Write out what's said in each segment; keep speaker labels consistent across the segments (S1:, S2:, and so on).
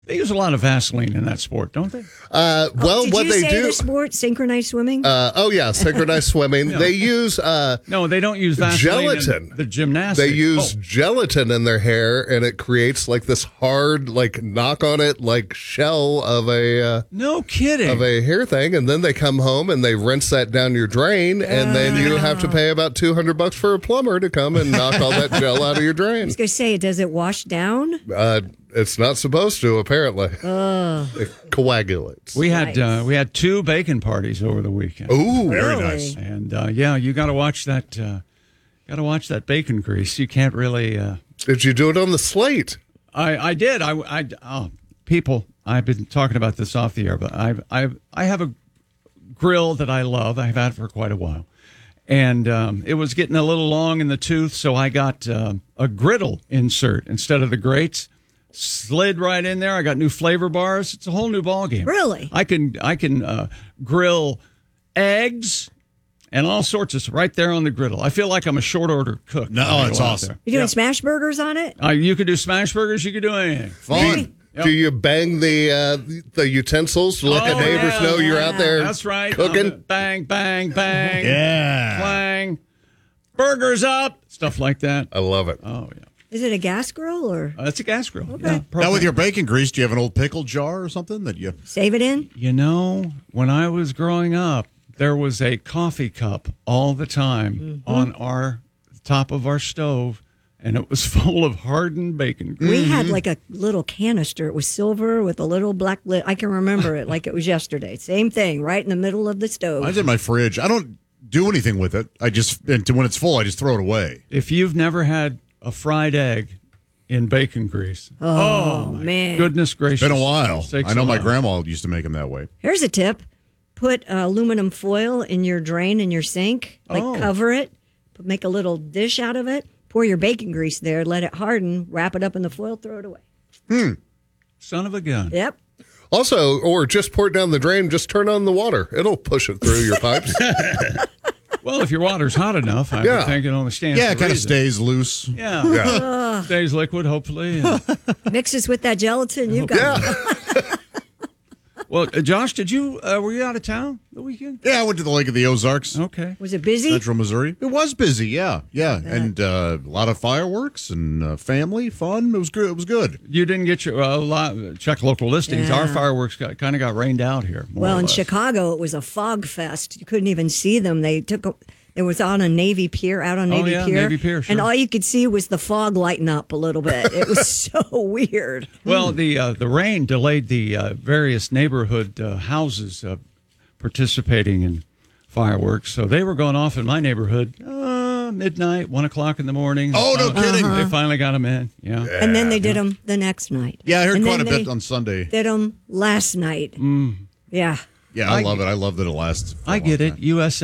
S1: They use a lot of Vaseline in that sport, don't they?
S2: Well,
S3: Did
S2: what
S3: you
S2: they
S3: say
S2: do.
S3: the sport, synchronized swimming?
S2: Synchronized swimming. They use
S1: No, they don't use Vaseline
S2: gelatin.
S1: in the gymnastics.
S2: They use gelatin in their hair, and it creates like this hard, like knock on it, like shell of a
S1: no kidding
S2: of a hair thing, and then they come home and they rinse that down your drain, and then you have to pay about $200 for a plumber to come and knock all that gel out of your
S3: I
S2: drain.
S3: was going to say, does it wash down?
S2: It's not supposed to, apparently. It coagulates.
S1: We had 2 bacon parties over the weekend.
S2: Ooh,
S4: Very
S3: Really?
S4: nice.
S1: And you got to watch that. Got to watch that bacon grease. You can't really.
S2: Did you do it on the slate?
S1: I did. People. I've been talking about this off the air, but I have a grill that I love. I've had it for quite a while, and it was getting a little long in the tooth, so I got a griddle insert instead of the grates. Slid right in there. I got new flavor bars. It's a whole new ballgame.
S3: Really?
S1: I can grill eggs and all sorts of stuff right there on the griddle. I feel like I'm a short order cook.
S4: No, it's awesome.
S3: You doing smash burgers on it?
S1: You could do smash burgers. You could do anything.
S4: Fun.
S2: Do you bang the utensils to let the neighbors know you're out there?
S1: That's right.
S2: Cooking?
S1: Bang, bang, bang.
S4: Yeah.
S1: Clang. Burgers up. Stuff like that.
S2: I love it.
S1: Oh, yeah.
S3: Is it a gas grill or
S1: It's a gas grill.
S3: Okay.
S1: Yeah,
S4: Now with your bacon grease, do you have an old pickle jar or something that you?
S3: save it in?
S1: You know, when I was growing up, there was a coffee cup all the time on our top of our stove, and it was full of hardened bacon grease.
S3: We had like a little canister. It was silver with a little black lid. I can remember it like it was yesterday. Same thing, right in the middle of the stove.
S4: Mine's in my fridge. I don't do anything with it. And when it's full, I just throw it away.
S1: If you've never had a fried egg in bacon grease,
S3: Oh, man.
S1: goodness gracious.
S4: It's been a while.
S1: Sakes
S4: I know my
S1: alive.
S4: grandma used to make them that way.
S3: Here's a tip. Put aluminum foil in your drain in your sink. Cover it. Make a little dish out of it. Pour your bacon grease there. Let it harden. Wrap it up in the foil. Throw it away.
S1: Son of a gun.
S3: Yep.
S2: Also, or just pour it down the drain, just turn on the water. It'll push it through your pipes.
S1: Well, if your water's hot enough, I would think it only stands
S4: Yeah,
S1: to
S4: it kind of
S1: reason.
S4: stays loose.
S1: Yeah. Stays liquid, hopefully. and-
S3: Mixes with that gelatin. You've got it.
S1: Well, Josh, were you out of town the weekend?
S4: Yeah, I went to the Lake of the Ozarks,
S1: Okay.
S3: Was it busy?
S4: Central Missouri. It was busy, yeah. And a lot of fireworks and family fun. It was good. It was good.
S1: You didn't get your check local listings.
S3: Yeah.
S1: Our fireworks kind of got rained out here. more
S3: Well,
S1: or
S3: in
S1: less.
S3: Chicago, it was a fog fest. You couldn't even see them. It was on a Navy pier, out on Navy Pier.
S1: Navy Pier, sure.
S3: And all you could see was the fog lighting up a little bit. It was so weird.
S1: Well, the rain delayed the various neighborhood houses participating in fireworks, so they were going off in my neighborhood midnight, 1 o'clock in the morning.
S4: Oh, no kidding.
S1: They finally got them in. Yeah.
S3: And then they did them the next night.
S4: Yeah, I heard
S3: And
S4: quite a
S3: then
S4: bit
S3: they
S4: on Sunday.
S3: Did them last night. Yeah.
S4: Yeah, I love it. I love that it lasts. for a
S1: I
S4: long
S1: get it.
S4: time.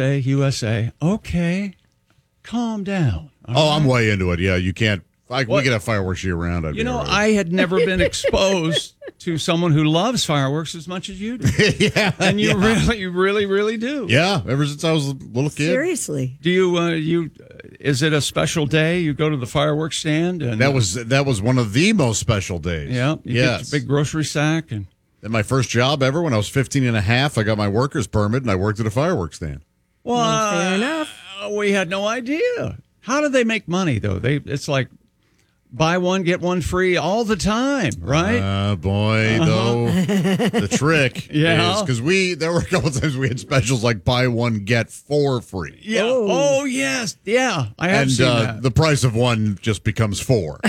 S1: USA. Okay, calm down.
S4: Oh, I'm way into it. Yeah, you can't. We could have fireworks year round.
S1: You know, I had never been exposed to someone who loves fireworks as much as you do.
S4: yeah,
S1: And you really do.
S4: Yeah, ever since I was a little kid.
S3: Seriously.
S1: Do you is it a special day? You go to the fireworks stand and
S4: That was one of the most special days.
S1: yeah, you
S4: yes.
S1: get your big grocery sack and
S4: And my first job ever when I was 15 and a half, I got my worker's permit and I worked at a fireworks stand.
S1: well,
S3: Fair enough.
S1: We had no idea. How do they make money though? It's like buy one get one free all the time, right?
S4: Boy, though, the trick
S1: Yeah.
S4: is because there were a couple times we had specials like buy one get four free.
S1: Yeah. Oh yes. Yeah. I have
S4: And
S1: seen that.
S4: the price of one just becomes four.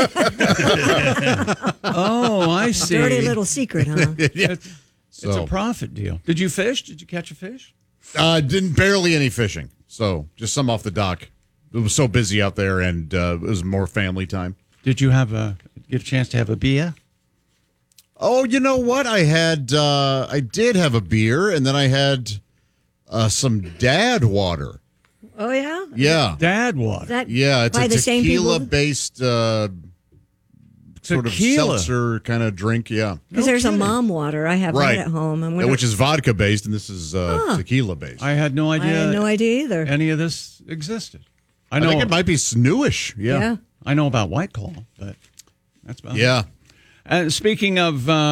S1: Oh, I see.
S3: Dirty little secret, huh?
S1: It's a profit deal. Did you fish? Did you catch a fish?
S4: Didn't barely any fishing. So just some off the dock. It was so busy out there and it was more family time.
S1: Did you get a chance to have a beer?
S4: Oh, you know what? I did have a beer and then I had some dad water.
S3: Oh, yeah?
S4: Yeah.
S1: Dad water.
S3: Is that
S4: Yeah, it's
S3: by
S4: a
S3: the same people?
S4: tequila-based sort of
S1: Tequila.
S4: seltzer kind of drink, yeah.
S3: Because there's a mom water. I have
S4: Right.
S3: that at home. I'm
S4: Yeah,
S3: gonna,
S4: which is vodka-based, and this is tequila-based.
S1: I had no
S3: I
S1: idea.
S3: had no idea either.
S1: Any of this existed. I
S4: I
S1: know.
S4: think it might be newish. Yeah.
S3: Yeah.
S1: I know about White Claw, but that's about it.
S4: Yeah.
S1: And speaking of